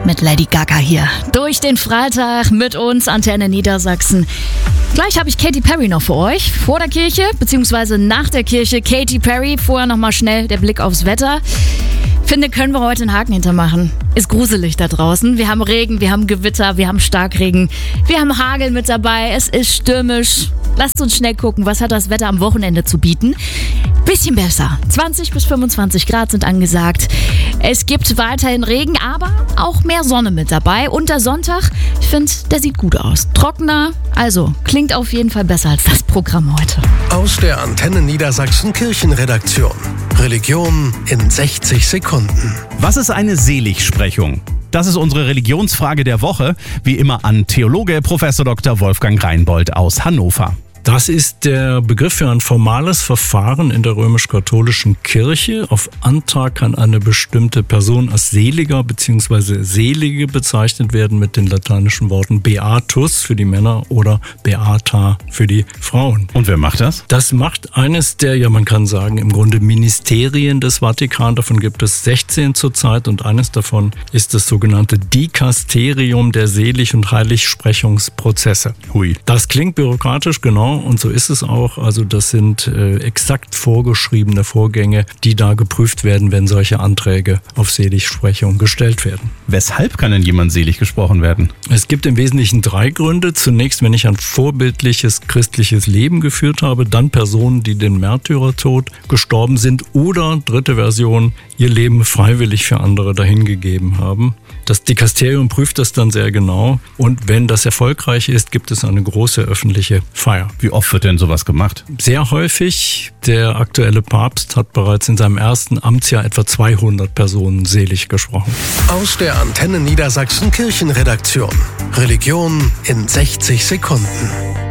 mit Lady Gaga hier. Durch den Freitag mit uns, Antenne Niedersachsen. Gleich habe ich Katy Perry noch für euch. Vor der Kirche, beziehungsweise nach der Kirche Katy Perry. Vorher nochmal schnell der Blick aufs Wetter. Finde, können wir heute einen Haken hintermachen. Ist gruselig da draußen. Wir haben Regen, wir haben Gewitter, wir haben Starkregen, wir haben Hagel mit dabei. Es ist stürmisch. Lasst uns schnell gucken, was hat das Wetter am Wochenende zu bieten. Bisschen besser. 20 bis 25 Grad sind angesagt. Es gibt weiterhin Regen, aber auch mehr Sonne mit dabei. Und der Sonntag, ich finde, der sieht gut aus. Trockener, also klingt auf jeden Fall besser als das Programm heute. Aus der Antenne Niedersachsen Kirchenredaktion. Religion in 60 Sekunden. Was ist eine Seligsprechung? Das ist unsere Religionsfrage der Woche. Wie immer an Theologe Prof. Dr. Wolfgang Reinbold aus Hannover. Das ist der Begriff für ein formales Verfahren in der römisch-katholischen Kirche. Auf Antrag kann eine bestimmte Person als Seliger bzw. Selige bezeichnet werden mit den lateinischen Worten Beatus für die Männer oder Beata für die Frauen. Und wer macht das? Das macht eines der, ja man kann sagen, im Grunde Ministerien des Vatikan. Davon gibt es 16 zurzeit und eines davon ist das sogenannte Dikasterium der Selig- und Heiligsprechungsprozesse. Hui. Das klingt bürokratisch, genau. Und so ist es auch. Also das sind exakt vorgeschriebene Vorgänge, die da geprüft werden, wenn solche Anträge auf Seligsprechung gestellt werden. Weshalb kann denn jemand selig gesprochen werden? Es gibt im Wesentlichen 3 Gründe. Zunächst, wenn ich ein vorbildliches christliches Leben geführt habe, dann Personen, die den Märtyrertod gestorben sind oder, dritte Version, ihr Leben freiwillig für andere dahingegeben haben. Das Dikasterium prüft das dann sehr genau und wenn das erfolgreich ist, gibt es eine große öffentliche Feier. Wie oft wird denn sowas gemacht? Sehr häufig. Der aktuelle Papst hat bereits in seinem ersten Amtsjahr etwa 200 Personen selig gesprochen. Aus der Antenne Niedersachsen Kirchenredaktion. Religion in 60 Sekunden.